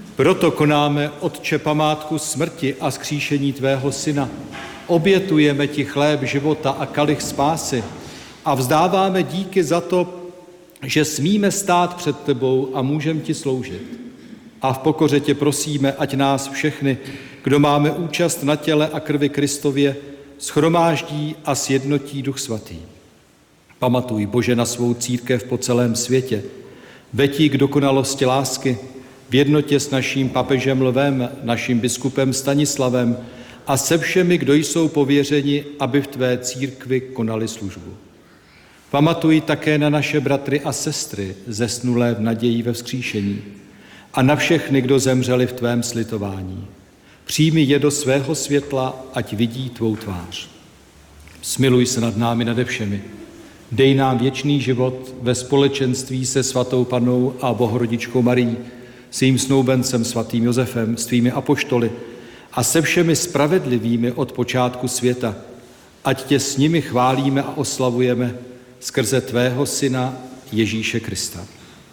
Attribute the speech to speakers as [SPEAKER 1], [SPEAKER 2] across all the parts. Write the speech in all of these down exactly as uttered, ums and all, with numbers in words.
[SPEAKER 1] Proto konáme, Otče, památku smrti a vzkříšení tvého syna. Obětujeme ti chléb života a kalich spásy a vzdáváme díky za to, že smíme stát před tebou a můžeme ti sloužit. A v pokoře tě prosíme, ať nás všechny, kdo máme účast na těle a krvi Kristově, shromáždí a sjednotí Duch Svatý. Pamatuj, Bože, na svou církev po celém světě. Veď ji k dokonalosti lásky v jednotě s naším papežem Lvem, naším biskupem Stanislavem a se všemi, kdo jsou pověřeni, aby v tvé církvi konali službu. Pamatuj také na naše bratry a sestry, zesnulé v naději ve vzkříšení, a na všechny, kdo zemřeli v tvém slitování. Přijmi je do svého světla, ať vidí tvou tvář. Smiluj se nad námi nade všemi. Dej nám věčný život ve společenství se svatou Pannou a Bohorodičkou Marií, s jejím snoubencem svatým Josefem, s tvými apoštoly a se všemi spravedlivými od počátku světa, ať tě s nimi chválíme a oslavujeme skrze tvého Syna Ježíše Krista.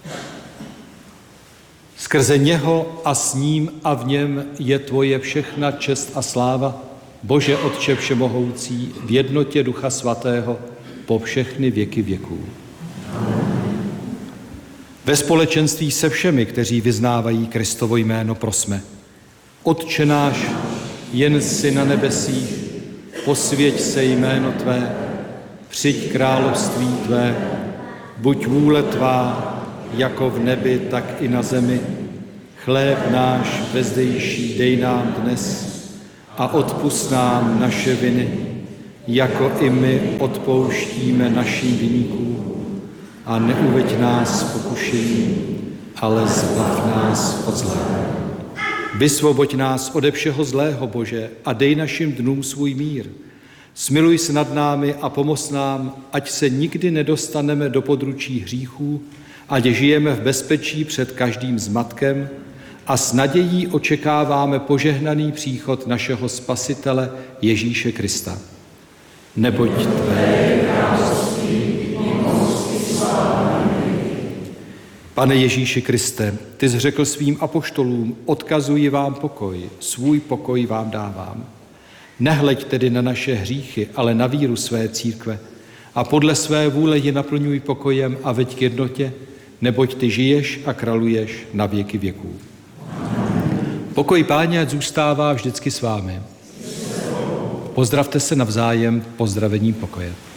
[SPEAKER 1] Skrze něho a s ním a v něm je tvoje všechna čest a sláva, Bože Otče všemohoucí, v jednotě Ducha Svatého, po všechny věky věků. Ve společenství se všemi, kteří vyznávají Kristovo jméno, prosme. Otče náš, jen jsi na nebesích, posvěť se jméno tvé, přijď království tvé, buď vůle tvá, jako v nebi, tak i na zemi. Chléb náš vezdejší dej nám dnes a odpusť nám naše viny, jako i my odpouštíme našim viníkům. A neuveď nás pokušení, ale zbav nás od zlého. Vysvoboď nás ode všeho zlého, Bože, a dej našim dnům svůj mír. Smiluj se nad námi a pomoz nám, ať se nikdy nedostaneme do područí hříchů, ať žijeme v bezpečí před každým zmatkem a s nadějí očekáváme požehnaný příchod našeho Spasitele Ježíše Krista. Neboť tvé království, moc i sláva. Pane Ježíši Kriste, ty jsi řekl svým apoštolům, odkazuji vám pokoj, svůj pokoj vám dávám. Nehleď tedy na naše hříchy, ale na víru své církve a podle své vůle ji naplňuj pokojem a veď k jednotě, neboť ty žiješ a králuješ na věky věků. Pokoj Páně ať zůstává vždycky s vámi. Pozdravte se navzájem pozdravením pokoje.